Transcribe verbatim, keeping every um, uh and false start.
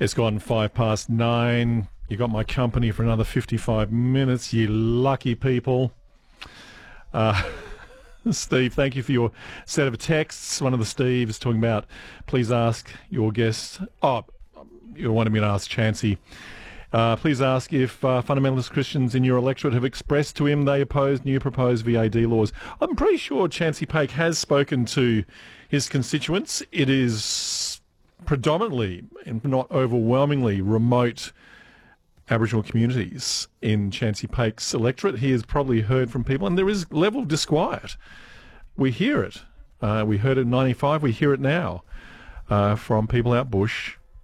It's gone five past nine. You got my company for another fifty-five minutes, you lucky people. Uh, Steve, thank you for your set of texts. One of the Steves talking about, please ask your guest. Oh, you wanted me to ask Chancey. Uh, please ask if uh, fundamentalist Christians in your electorate have expressed to him they oppose new proposed V A D laws. I'm pretty sure Chancey Paik has spoken to his constituents. It is predominantly, and not overwhelmingly, remote Aboriginal communities in Chancey Paik's electorate. He has probably heard from people, and there is level of disquiet. We hear it. Uh, we heard it in ninety-five. We hear it now uh, from people out bush